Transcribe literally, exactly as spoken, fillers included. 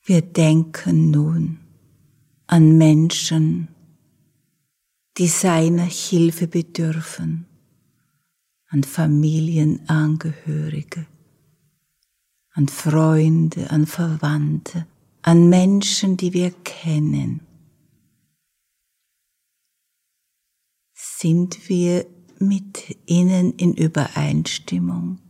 Wir denken nun an Menschen, die seiner Hilfe bedürfen, an Familienangehörige, an Freunde, an Verwandte, an Menschen, die wir kennen. Sind wir mit ihnen in Übereinstimmung?